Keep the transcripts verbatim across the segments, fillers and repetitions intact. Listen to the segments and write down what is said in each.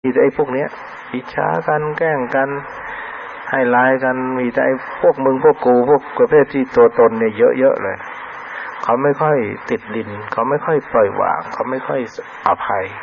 มีแต่ไอ้พวกเนี้ยอิจฉากันแกล้งกันให้ร้ายกันมีแต่ไอ้พวกมึงพวกกูพวกประเภทที่ตัวตนเนี่ยเยอะๆเลยเขาไม่ค่อยติดดินเขาไม่ค่อยปล่อยวางเขาไม่ค่อยอภัย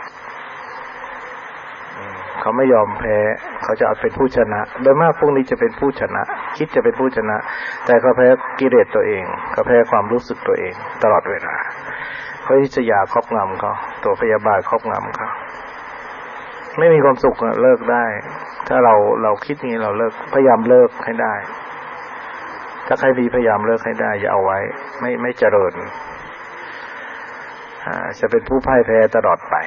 เขาไม่ยอมแพ้เขาจะเอาเป็นผู้ชนะโดยมากพวกนี้จะเป็นผู้ชนะคิดจะเป็นผู้ชนะแต่เขาแพ้กิเลสตัวเองเขาแพ้ความรู้สึกตัวเองตลอดเวลาเขาจะอยากครอบงำเขาตัวพยาบาทครอบงำเขาไม่มีความสุขเลิกได้ถ้าเราเราคิดนี้เราเลิกพยายามเลิกให้ได้ถ้าใครดีพยายามเลิกให้ได้อย่าเอาไว้ไม่ไม่เจริญอ่าจะเป็นผู้พ่ายแพ้ตลอดไป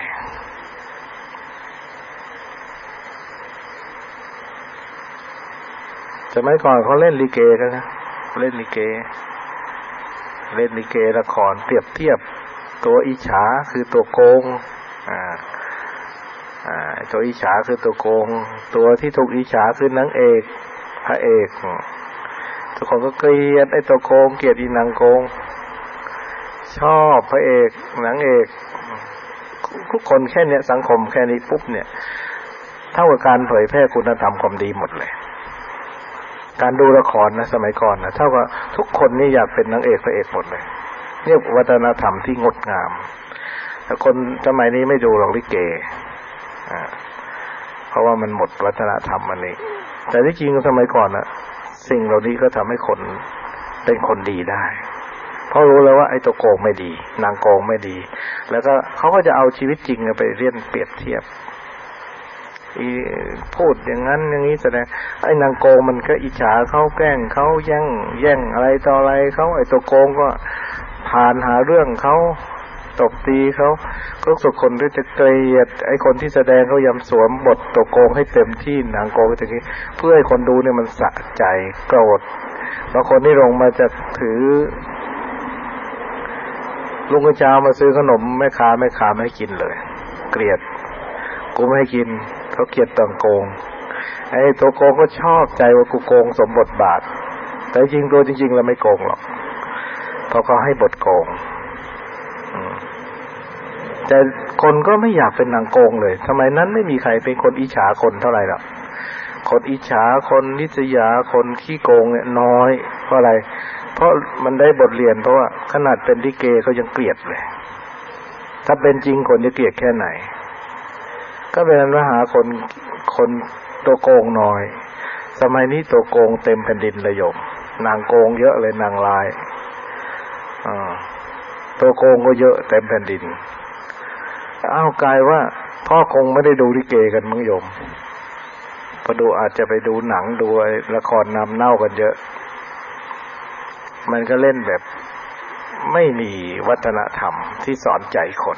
สมัยก่อนเขาเล่นลิเกกันนะเล่นลิเกเล่นลิเกละครเปรียบเทียบตัวอิจฉาคือตัวโกงอ่าอ่าตัวอิจฉาคือตัวโกงตัวที่ถูกอิจฉาคือนางเอกพระเอกทุกคนก็เกลียดไอ้ตัวโกงเกลียดอีนางโกงชอบพระเอกนางเอกทุกคนแค่เนี้ยสังคมแค่นี้ปุ๊บเนี่ยเท่ากับการเผยแพร่คุณธรรมความดีหมดเลยการดูละครนะสมัยก่อนนะเท่ากับทุกคนนี่อยากเป็นนางเอกพระเอกหมดเลยเนี่ยวัฒนธรรมที่งดงามแต่คนสมัยนี้ไม่ดูหรอกลิเกอ่าเพราะว่ามันหมดวัฒนธรรมอันนี้แต่ที่จริงสมัยก่อนนะสิ่งเหล่านี้ก็ทำให้คนเป็นคนดีได้เพราะรู้แล้วว่าไอ้ตัวโกงไม่ดีนางโกงไม่ดีแล้วก็เขาก็จะเอาชีวิตจริงไปเรียนเปรียบเทียบอีพูดอย่างนั้นอย่างนี้แสดงไอ้นางโกงมันก็อิจฉาเขาแกล้งเขาแย่งแย่งอะไรต่ออะไรเขาไอ้ตัวโกงก็ผ่านหาเรื่องเขาตบตีเขาก็สุดคนที่จะเกลียดไอ้คนที่แสดงเขายำสวมบทตัวโกงให้เต็มที่นางโกงอย่างนี้เพื่อให้คนดูเนี่ยมันสะใจโกรธบางคนที่ลงมาจะถือลุงกระเจ้ามาซื้อขนมแม่ค้าแม่ค้าไม่ให้กินเลยเกลียดกูไม่ให้กินเขาเกลียดตัวโกงไอ้ตัวโกงก็ชอบใจว่ากูโกงสมบทบาทแต่จริงตัวจริงๆแล้วไม่โกงหรอกเพราะเขาให้บทโกงแต่คนก็ไม่อยากเป็นนางโกงเลยทำไมนั้นไม่มีใครเป็นคนอิจฉาคนเท่าไหร่หรอกคนอิจฉาคนนิสยาคนขี้โกงเนี่ยน้อยเพราะอะไรเพราะมันได้บทเรียนเพราะว่าขนาดเป็นลิเกเขายังเกลียดเลยถ้าเป็นจริงคนจะเกลียดแค่ไหนก็เป็นนั้นว่าหาคนคนตัวโกงน้อยสมัยนี้ตัวโกงเต็มแผ่นดินเลยโยมนางโกงเยอะเลยนางลายอ่าตัวโกงก็เยอะเต็มแผ่นดินอ้าวกลายว่าพ่อคงไม่ได้ดูลิเกกันมั้งโยมพอดูอาจจะไปดูหนังดูละครนำเน่ากันเยอะมันก็เล่นแบบไม่มีวัฒนธรรมที่สอนใจคน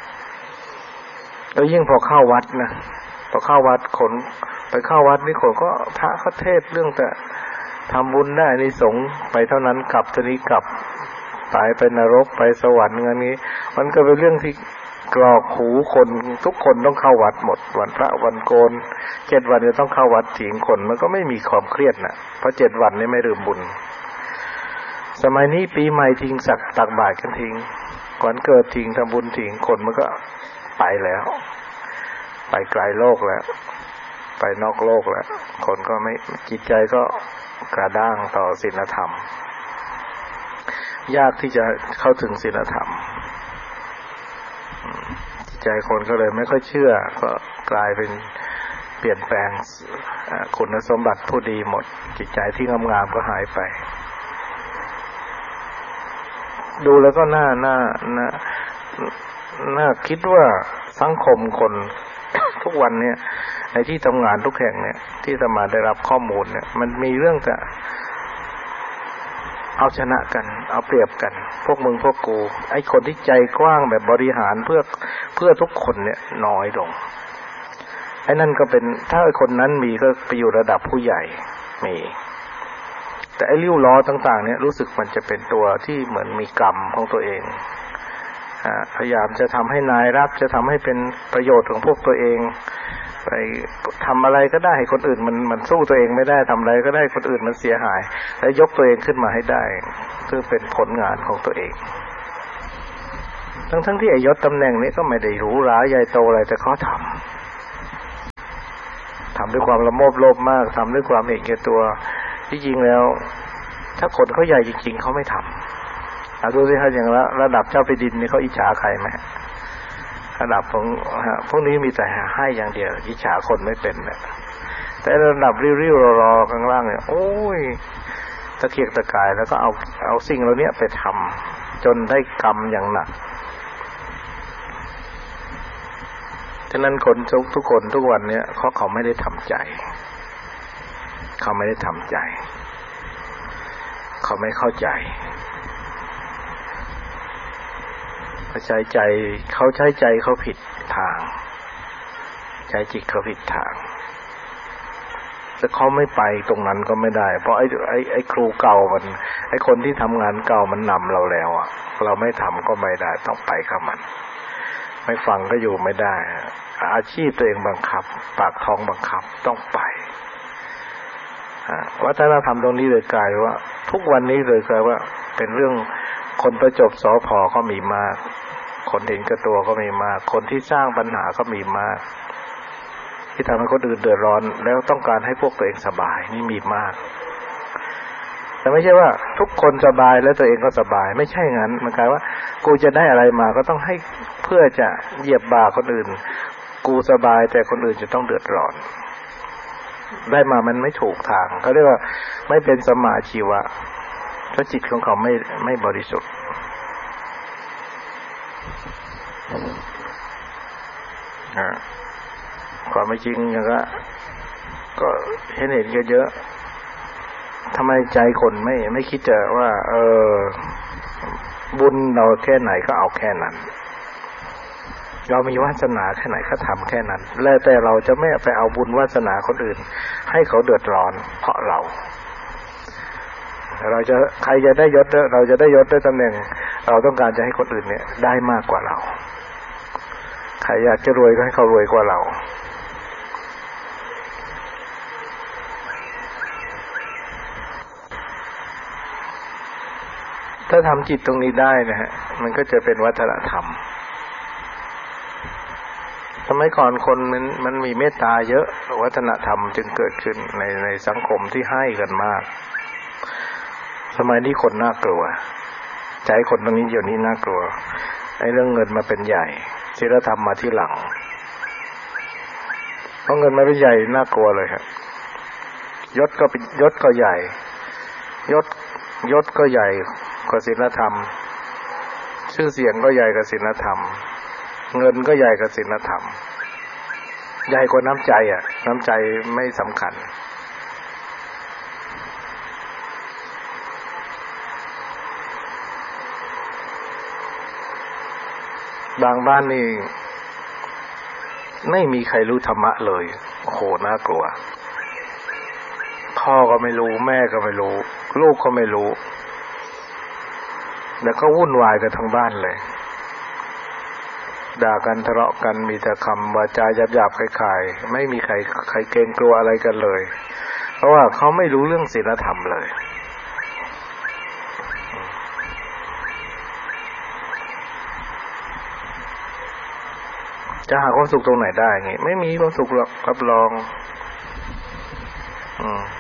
แล้วยิ่งพอเข้าวัดนะพอเข้าวัดคนไปเข้าวัดนี่คนก็พระเขาเทศเรื่องแต่ทำบุญได้อานิสงส์ไปเท่านั้นกลับทีนี้กลับตายไปนรกไปสวรรค์งั้นนี้มันก็เป็นเรื่องที่กรอกหูคนทุกคนต้องเข้าวัดหมดวันพระวันโกนเจ็ดวันจะต้องเข้าวัดถิงคนมันก็ไม่มีความเครียดนะเพราะเจ็ดวันนี้ไม่ลืมบุญสมัยนี้ปีใหม่ทิ้งสักตักบาตรกันทิ้งก่อนเกิดทิ้งทำบุญทิ้งคนมันก็ไปแล้วไปไกลโลกแล้วไปนอกโลกแล้วคนก็ไม่จิตใจก็กระด้างต่อศีลธรรมยากที่จะเข้าถึงศีลธรรมจิตใจคนก็เลยไม่ค่อยเชื่อก็กลายเป็นเปลี่ยนแปลงคุณสมบัติผู้ดีหมดจิตใจที่งามๆก็หายไปดูแล้วก็น่าน่าน่าน่าคิดว่าสังคมคนทุกวันเนี่ยในที่ทำงานทุกแห่งเนี่ยที่จะมาได้รับข้อมูลเนี่ยมันมีเรื่องจะเอาชนะกันเอาเปรียบกันพวกมึงพวกกูไอ้คนที่ใจกว้างแบบบริหารเพื่อเพื่อทุกคนเนี่ยน้อยลงไอ้นั่นก็เป็นถ้าไอ้คนนั้นมีก็ไปอยู่ระดับผู้ใหญ่มีแต่ไอ้ริ้วล้อต่างๆเนี่ยรู้สึกมันจะเป็นตัวที่เหมือนมีกรรมของตัวเองพยายามจะทำให้นายรักจะทำให้เป็นประโยชน์ของพวกตัวเองไปทำอะไรก็ได้ให้คนอื่นมันมันสู้ตัวเองไม่ได้ทำอะไรก็ได้คนอื่นมันเสียหายแล้วยกตัวเองขึ้นมาให้ได้เพื่อเป็นผลงานของตัวเองทั้งๆที่ไอ้ยศตำแหน่งนี้ก็ไม่ได้หรูหราใหญ่โตอะไรแต่เขาทำำด้วยความละโมบโลภมากทำด้วยความเห็นแก่ตัวที่จริงแล้วถ้าคนเขาใหญ่จริงๆเขาไม่ทำเอาดูสิครับอย่างระระดับเจ้าแผ่นดินนี่เขาอิจฉาใครไหมระดับของพวกนี้มีแต่ให้อย่างเดียวอิจฉาคนไม่เป็นเนี่ยแต่ระดับริ้วๆรอๆข้างล่างเนี่ยโอ้ยตะเกียกตะกายแล้วก็เอาเอาสิ่งเหล่านี้ไปทำจนได้กรรมอย่างหนักฉะนั้นคนทุกทุกคนทุกวันเนี้ยเขาเขาไม่ได้ทำใจเขาไม่ได้ทำใจเขาไม่เข้าใจเขาใช้ใจเขาใช้ใจเขาผิดทางใช้จิตเขาผิดทางแต่เขาไม่ไปตรงนั้นก็ไม่ได้เพราะไอ้ไอ้ไอ้ครูเก่ามันไอ้คนที่ทำงานเก่ามันนำเราแล้วอ่ะเราไม่ทำก็ไม่ได้ต้องไปกับมันไม่ฟังก็อยู่ไม่ได้อาชีพตัวเองบังคับปากท้องบังคับต้องไปวัฒนธรรมตรงนี้เลยกลายว่าทุกวันนี้เลยกลายว่าเป็นเรื่องคนประจบสผก็มีมากคนเห็นแก่ตัวก็มีมากคนที่สร้างปัญหาก็มีมากที่ทำให้คนอื่นเดือดร้อนแล้วต้องการให้พวกตัวเองสบายนี่มีมากแต่ไม่ใช่ว่าทุกคนสบายแล้วตัวเองก็สบายไม่ใช่งั้นมันกลายว่ากูจะได้อะไรมาก็ต้องให้เพื่อจะเหยียบบ่าคนอื่นกูสบายแต่คนอื่นจะต้องเดือดร้อนได้มามันไม่ถูกทางเขาเรียกว่าไม่เป็นสัมมาอาชีวะเพราะจิตของเขาไม่ไม่บริสุทธิ์อ่าความไม่จริงอย่างก็ก็เห็นเห็นเยอะๆทำไมใจคนไม่ไม่คิดจะว่าเออบุญเราแค่ไหนก็เอาแค่นั้นเรามีวาสนาแค่ไหนก็ทำแค่นั้นแล้วแต่เราจะไม่ไปเอาบุญวาสนาคนอื่นให้เขาเดือดร้อนเพราะเราเราจะใครจะได้ยศเราจะได้ยศได้ตำแหน่งเราต้องการจะให้คนอื่นเนี่ยได้มากกว่าเราใครอยากจะรวยก็ให้เขารวยกว่าเราถ้าทำจิตตรงนี้ได้นะฮะมันก็จะเป็นวัฒนธรรมสมัยก่อนคนมันมันมีเมตตาเยอะวัฒนธรรมจึงเกิดขึ้นในในสังคมที่ให้กันมากสมัยนี้คนน่ากลัวใจคนตรงนี้เดี๋ยวนี้น่ากลัวไอ้เรื่องเงินมาเป็นใหญ่ศีลธรรมมาที่หลังเพราะเงินมาเป็นใหญ่น่ากลัวเลยครับยศก็เป็นยศก็ใหญ่ยศยศก็ใหญ่กว่าศีลธรรมชื่อเสียงก็ใหญ่กว่าศีลธรรมเงินก็ใหญ่กว่าศีลธรรมใหญ่กว่าน้ำใจอ่ะน้ำใจไม่สำคัญบางบ้านนี่ไม่มีใครรู้ธรรมะเลยโหน่ากลัวพ่อก็ไม่รู้แม่ก็ไม่รู้ลูกก็ไม่รู้แล้วก็วุ่นวายกันทั้งบ้านเลยด่ากันทะเลาะกันมีแต่คำวาจาหยาบๆคล้ายๆไม่มีใครใครเกรงกลัวอะไรกันเลยเพราะว่าเขาไม่รู้เรื่องศีลธรรมเลยจะหาความสุขตรงไหนได้ไงไม่มีความสุขหรอกรับรองอืม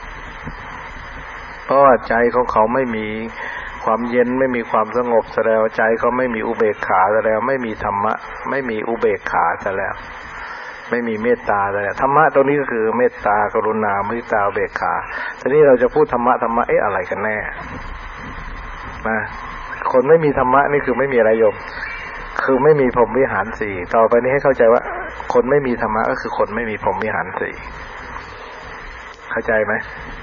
เพราะว่าใจของเขาไม่มีความเย็นไม่มีความสงบแสดงใจเขาไม่มีอุเบกขาแสดงไม่มีธรรมะไม่มีอุเบกขาแสดงไม่มีเมตตาแสดงธรรมะตรงนี้ก็คือเมตตากรุณามุทิตาอุเบกขาทีนี้เราจะพูดธรรมะธรรมะเอ๊ะอะไรกันแน่นะคนไม่มีธรรมะนี่คือไม่มีอะไรโยมคือไม่มีพรหมวิหารสี่ต่อไปนี้ให้เข้าใจว่าคนไม่มีธรรมะก็คือคนไม่มีพรหมวิหารสี่เข้าใจไหม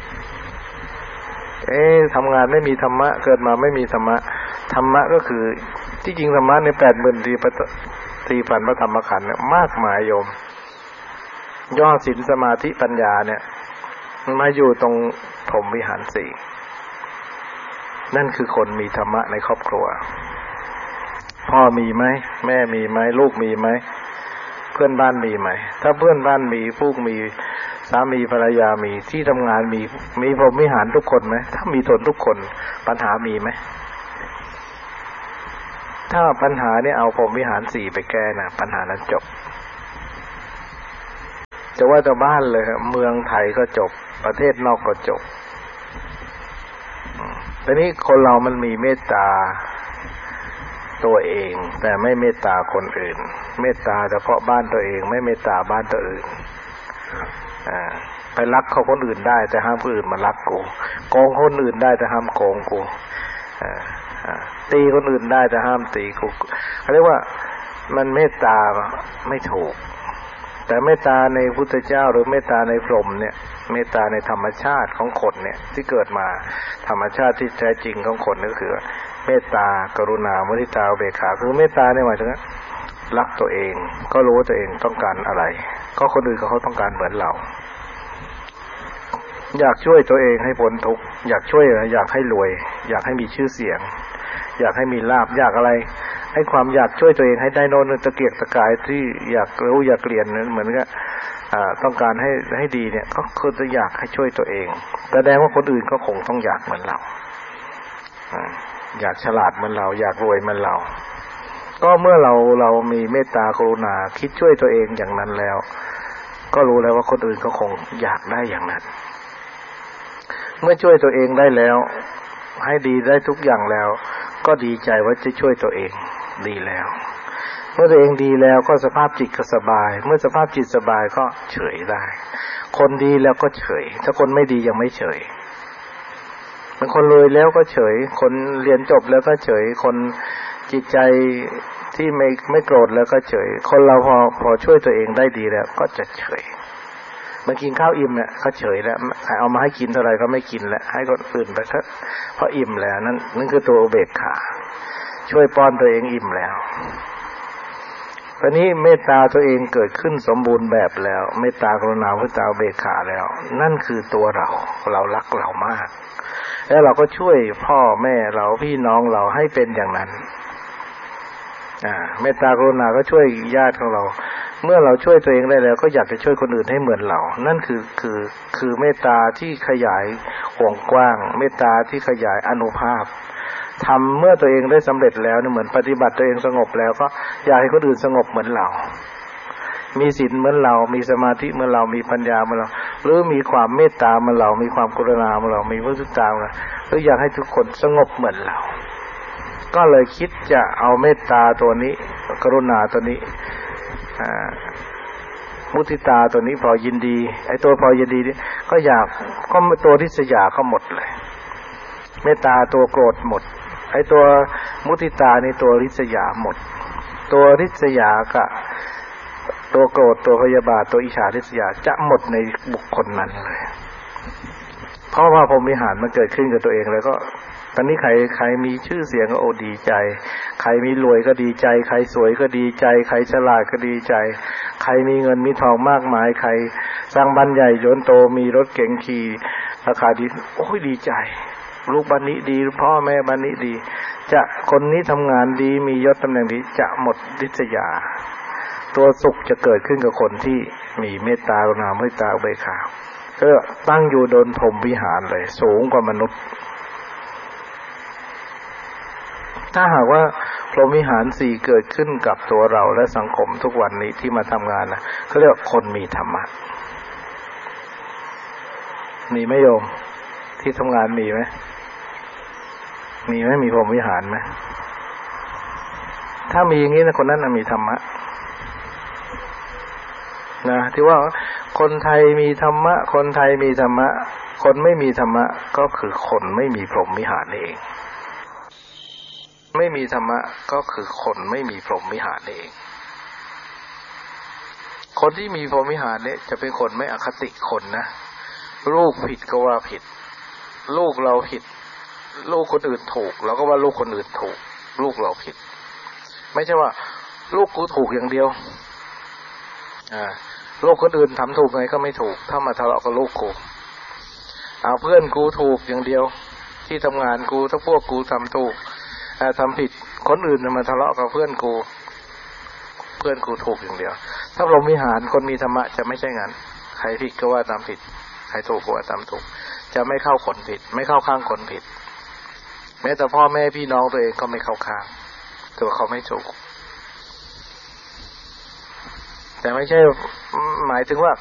เอ๊ะทำงานไม่มีธรรมะเกิดมาไม่มีธรรมะธรรมะก็คือที่จริงธรรมะในแปดหมื่นตีตีพันพระธรรมขันธ์เนี่ยมากมายโยมย่อศีลสมาธิปัญญาเนี่ยมาอยู่ตรงพรหมวิหารสี่นั่นคือคนมีธรรมะในครอบครัวพ่อมีไหมแม่มีไหมลูกมีไหมเพื่อนบ้านมีไหมถ้าเพื่อนบ้านมีลูกมีสามีภรรยามีที่ทำงานมีมีพรหมวิหารทุกคนไหมถ้ามีทนทุกคนปัญหามีไหมถ้าปัญหาเนี่ยเอาพรหมวิหารสี่ไปแก้นะปัญหานั้นจบจะว่าแต่บ้านเลยครับเมืองไทยก็จบประเทศนอกก็จบทีนี้คนเรามันมีเมตตาตัวเองแต่ไม่เมตตาคนอื่นเมตตาเฉพาะบ้านตัวเองไม่เมตตาบ้านตัวอื่นอ่าไปรักเขาคนอื่นได้แต่ห้ามคนอื่นมารักกูโกงคนอื่นได้แต่ห้ามโกงกูอ่าอ่าตีคนอื่นได้แต่ห้ามตีกูเขาเรียกว่ามันเมตตาไม่ถูกแต่เมตตาในพุทธเจ้าหรือเมตตาในพรหมเนี่ยเมตตาในธรรมชาติของคนเนี่ยที่เกิดมาธรรมชาติที่แท้จริงของคนก็คือเมตตากรุณามุทิตาอุเบกขาคือเมตตาเนี่ยหมายถึงรักตัวเองก็รู้ว่าตัวเองต้องการอะไรก็คนอื่นเขาต้องการเหมือนเราอยากช่วยตัวเองให้พ้นทุกข์อยากช่วยอยากให้รวยอยากให้มีชื่อเสียงอยากให้มีลาภอยากอะไรให้ความอยากช่วยตัวเองให้ได้โน่นตะเกียกตะกายที่อยากรู้อยากเรียนเหมือนกับต้องการให้ให้ดีเนี่ยก็คือจะอยากให้ช่วยตัวเองแสดงว่าคนอื่นก็คงต้องอยากเหมือนเราอยากฉลาดเหมือนเราอยากรวยเหมือนเราก็เมื่อเราเรามีเมตตากรุณาคิดช่วยตัวเองอย่างนั้นแล้วก็รู้แล้วว่าคนอื่นก็คงอยากได้อย่างนั้นเมื่อช่วยตัวเองได้แล้วให้ดีได้ทุกอย่างแล้วก็ดีใจว่าจะช่วยตัวเองดีแล้วเมื่อตัวเองดีแล้วก็สภาพจิตก็สบายเมื่อสภาพจิตสบายก็เฉยได้คนดีแล้วก็เฉยถ้าคนไม่ดียังไม่เฉยบางคนรวยแล้วก็เฉยคนเรียนจบแล้วก็เฉยคนจิตใจที่ไม่ไม่โกรธแล้วก็เฉยคนเราพอพอช่วยตัวเองได้ดีแล้วก็จะเฉยมันกินข้าวอิ่มเนี่ยเขาเฉยแล้วเอามาให้กินเท่าไรก็ไม่กินแล้วให้คนอื่นไปเถอะเพราะอิ่มแล้วนั่นนั่นคือตัวอุเบกขาช่วยป้อนตัวเองอิ่มแล้วตอนนี้เมตตาตัวเองเกิดขึ้นสมบูรณ์แบบแล้วเมตตากรุณามุทิตาอุเบกขาแล้วนั่นคือตัวเราเรารักเรามากแล้วเราก็ช่วยพ่อแม่เราพี่น้องเราให้เป็นอย่างนั้นอ่าเมตตากรุณาก็ช่วยญาติของเราเมื่อเราช่วยตัวเองได้แล้วก็อยากจะช่วยคนอื่นให้เหมือนเรานั่นคือคือคือเมตตาที่ขยายห่วงกว้างเมตตาที่ขยายอานุภาพทำเมื่อตัวเองได้สำเร็จแล้วเนี่ยเหมือนปฏิบัติตัวเองสงบแล้วก็อยากให้คนอื่นสงบเหมือนเรามีศีลเหมือนเรามีสมาธิเหมือนเรามีปัญญาเหมือนเราหรือมีความเมตตาเหมือนเรามีความกรุณาเหมือนเรามีมุทิตาเหมือนเราหรืออยากให้ทุกคนสงบเหมือนเราก็เลยคิดจะเอาเมตตาตัวนี้กรุณาตัวนี้มุทิตาตัวนี้พอยินดีไอ้ตัวพอยินดีนี่ก็อยากก็ตัวริษยาก็หมดเลยเมตตาตัวโกรธหมดไอ้ตัวมุทิตานี่ตัวริษยาหมดตัวริษยากับตัวโกรธตัวพยาบาทตัวอิจฉาริษยาจะหมดในบุคคลนั้นเลยเพราะว่าพรหมวิหารมันเกิดขึ้นกับตัวเองแล้วก็ตอนนี้ใครใครมีชื่อเสียงก็โอ้ดีใจใครมีรวยก็ดีใจใครสวยก็ดีใจใครฉลาดก็ดีใจใครมีเงินมีทองมากมายใครสร้างบ้านใหญ่โยนโตมีรถเก๋งขี่ราคาดีโอ้ยดีใจลูกบ้านนี้ดีพ่อแม่บ้านนี้ดีจะคนนี้ทำงานดีมียศตำแหน่งดีจะหมดริษยาตัวสุขจะเกิดขึ้นกับคนที่มีเมตตากรุณามุทิตาอุเบกขาก็ตั้งอยู่บนพรหมวิหารเลยสูงกว่ามนุษย์ถ้าหากว่าพรหมวิหารสี่เกิดขึ้นกับตัวเราและสังคมทุกวันนี้ที่มาทำงานนะเขาเรียกว่าคนมีธรรมะมีไหมโยมที่ทำงานมีไหมมีไหมมีพรหมวิหารไหมถ้ามีอย่างนี้นะคนนั้นนะมีธรรมะนะที่ว่าคนไทยมีธรรมะคนไทยมีธรรมะคนไม่มีธรรมะก็คือคนไม่มีพรหมวิหารนี่เองไม่มีธรรมะก็คือคนไม่มีพรหมวิหารนี่เองคนที่มีพรหมวิหารเนี่ยจะเป็นคนไม่อคติคนนะลูกผิดก็ว่าผิดลูกเราผิดลูกคนอื่นถูกเราก็ว่าลูกคนอื่นถูกลูกเราผิดไม่ใช่ว่าลูกกูถูกอย่างเดียวอ่าลูกคนอื่นทำถูกไงก็ไม่ถูกถ้ามาทะเลาะกับลูกกูเอาเพื่อนกูถูกอย่างเดียวที่ทำงานกูถ้าพวกกูทำถูกทำผิดคนอื่นมาทะเลาะกับเพื่อนกูเพื่อนกูถูกอย่างเดียวถ้าพรหมวิหารคนมีธรรมะจะไม่ใช่งั้นใครผิดก็ว่าตามผิดใครถูกก็ว่าตามถูกจะไม่เข้าคนผิดไม่เข้าข้างคนผิดแม้แต่พ่อแม่พี่น้องตัวเองก็ไม่เข้าข้างตัวเขาไม่ถูกแต่ไม่ใช่หมายถึงว่า